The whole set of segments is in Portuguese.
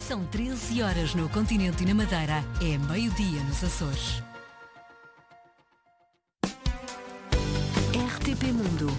São 13 horas no continente e na Madeira. É meio-dia nos Açores. RTP Mundo.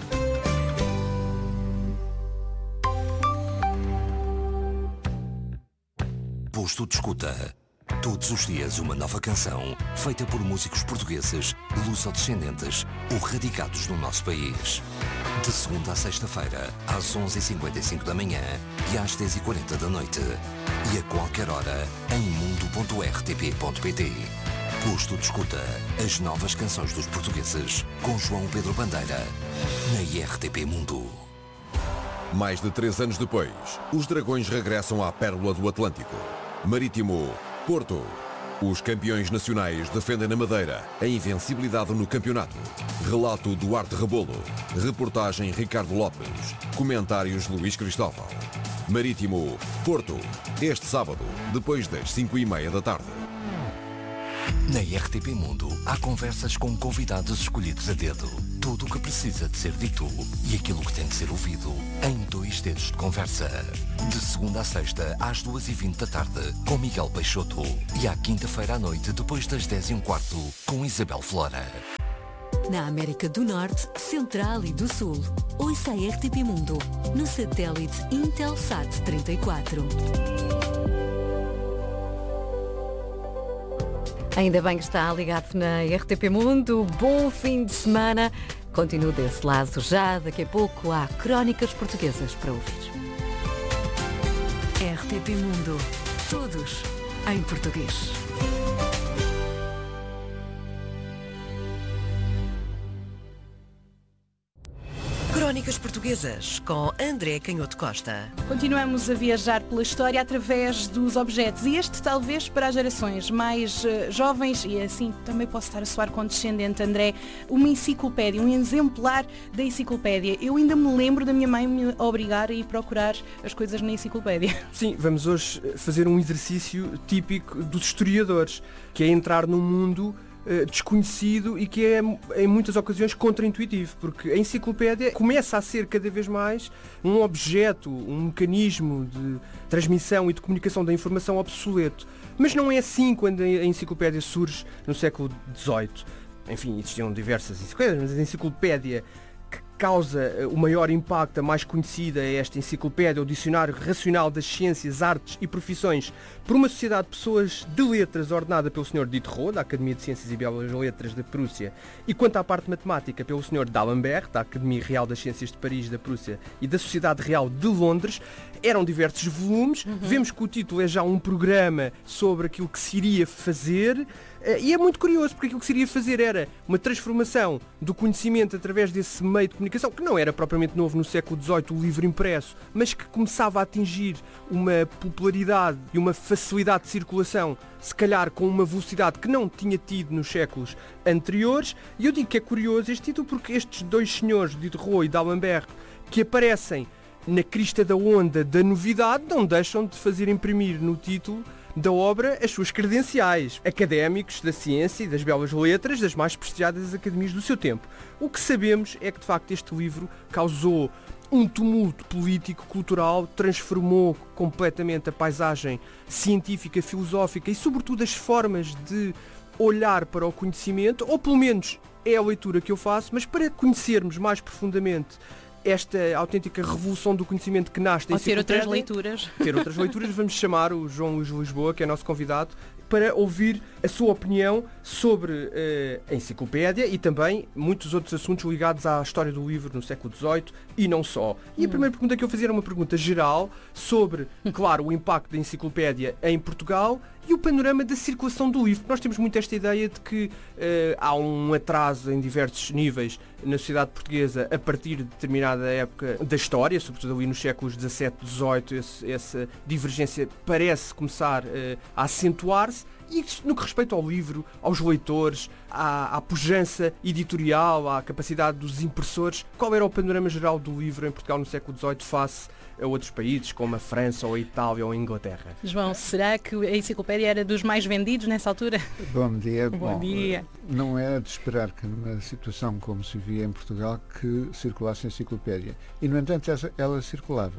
Posto de escuta. Todos os dias uma nova canção, feita por músicos portugueses, luso-descendentes ou radicados no nosso país. De segunda a sexta-feira, às 11h55 da manhã e às 10h40 da noite. E a qualquer hora, em mundo.rtp.pt. Posto de escuta. As novas canções dos portugueses, com João Pedro Bandeira, na RTP Mundo. Mais de 3 anos depois, os Dragões regressam à Pérola do Atlântico. Marítimo, Porto. Os campeões nacionais defendem na Madeira a invencibilidade no campeonato. Relato Duarte Rebolo. Reportagem Ricardo Lopes. Comentários Luís Cristóvão. Marítimo, Porto. Este sábado, depois das 5h30 da tarde. Na RTP Mundo, há conversas com convidados escolhidos a dedo. Tudo o que precisa de ser dito e aquilo que tem de ser ouvido em 2 dedos de conversa. De segunda a sexta, às 2h20 da tarde, com Miguel Peixoto. E à quinta-feira à noite, depois das 10h15, com Isabel Flora. Na América do Norte, Central e do Sul. Ouça a RTP Mundo no satélite Intelsat 34. Ainda bem que está ligado na RTP Mundo. Bom fim de semana. Continuo desse lado já. Daqui a pouco há Crónicas Portuguesas para ouvir. RTP Mundo. Todos em português. Crónicas Portuguesas, com André Canhoto Costa. Continuamos a viajar pela história através dos objetos e este talvez para as gerações mais jovens, e assim também posso estar a soar condescendente, André, uma enciclopédia, um exemplar da enciclopédia. Eu ainda me lembro da minha mãe me obrigar a ir procurar as coisas na enciclopédia. Sim, vamos hoje fazer um exercício típico dos historiadores, que é entrar num mundo desconhecido e que é em muitas ocasiões contraintuitivo, porque a enciclopédia começa a ser cada vez mais um objeto, um mecanismo de transmissão e de comunicação da informação obsoleto. Mas não é assim quando a enciclopédia surge no século XVIII. Enfim, existiam diversas enciclopédias, mas a enciclopédia que causa o maior impacto, a mais conhecida, é esta enciclopédia, o Dicionário Racional das Ciências, Artes e Profissões, por uma sociedade de pessoas de letras ordenada pelo Sr. Diderot, da Academia de Ciências e Belas Letras da Prússia, e quanto à parte matemática, pelo Sr. d'Alembert, da Academia Real das Ciências de Paris, da Prússia, e da Sociedade Real de Londres. Eram diversos volumes. Vemos que o título é já um programa sobre aquilo que se iria fazer. E é muito curioso, porque aquilo que se iria fazer era uma transformação do conhecimento através desse meio de comunicação, que não era propriamente novo no século XVIII, o livro impresso, mas que começava a atingir uma popularidade e uma facilidade de circulação, se calhar com uma velocidade que não tinha tido nos séculos anteriores. E eu digo que é curioso este título porque estes dois senhores, Diderot e d'Alembert, que aparecem na crista da onda da novidade, não deixam de fazer imprimir no título da obra as suas credenciais, académicos da ciência e das belas letras das mais prestigiadas academias do seu tempo. O que sabemos é que, de facto, este livro causou um tumulto político, cultural, transformou completamente a paisagem científica, filosófica e, sobretudo, as formas de olhar para o conhecimento, ou pelo menos é a leitura que eu faço, mas para conhecermos mais profundamente esta autêntica revolução do conhecimento que nasce da enciclopédia. Ter outras leituras, vamos chamar o João Luís Lisboa, que é nosso convidado, para ouvir a sua opinião sobre a enciclopédia e também muitos outros assuntos ligados à história do livro no século XVIII e não só. E a primeira pergunta que eu fazia era uma pergunta geral sobre, claro, o impacto da enciclopédia em Portugal e o panorama da circulação do livro. Nós temos muito esta ideia de que há um atraso em diversos níveis na sociedade portuguesa a partir de determinada época da história, sobretudo ali nos séculos XVII, XVIII, essa divergência parece começar a acentuar-se. E no que respeita ao livro, aos leitores, à pujança editorial, à capacidade dos impressores, qual era o panorama geral do livro em Portugal no século XVIII face a outros países como a França ou a Itália ou a Inglaterra? João, será que a enciclopédia era dos mais vendidos nessa altura? Bom dia. Bom dia. Não era de esperar que numa situação como se via em Portugal que circulasse a enciclopédia. E, no entanto, ela circulava.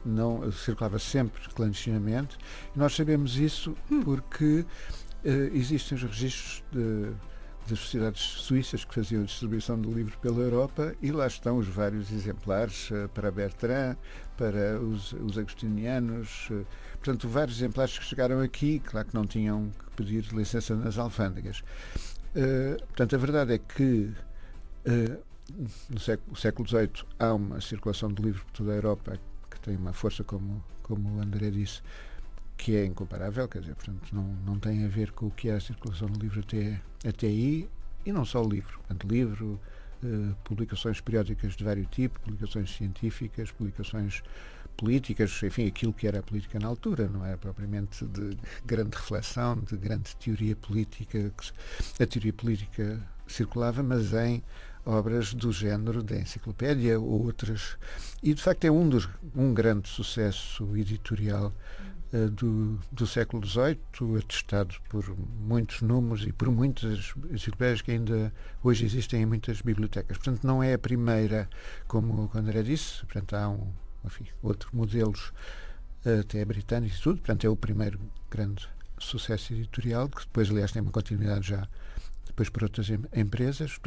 não circulava sempre clandestinamente. Nós sabemos isso porque existem os registros das sociedades suíças que faziam a distribuição do livro pela Europa, e lá estão os vários exemplares para Bertrand, para os agostinianos, portanto vários exemplares que chegaram aqui, claro que não tinham que pedir licença nas alfândegas. Portanto, a verdade é que no século XVIII há uma circulação de livro por toda a Europa que tem uma força, como o André disse, que é incomparável, quer dizer, portanto, não tem a ver com o que é a circulação do livro até aí, e não só o livro. Portanto, livro, publicações periódicas de vários tipos, publicações científicas, publicações políticas, enfim, aquilo que era a política na altura, não era propriamente de grande reflexão, de grande teoria política. A teoria política circulava, mas em obras do género da enciclopédia ou outras. E, de facto, é um grande sucesso editorial do século XVIII, atestado por muitos números e por muitas enciclopédias que ainda hoje existem em muitas bibliotecas. Portanto, não é a primeira, como o André disse, portanto, há outros modelos, até britânicos e tudo, portanto, é o primeiro grande sucesso editorial, que depois, aliás, tem uma continuidade já depois por outras empresas.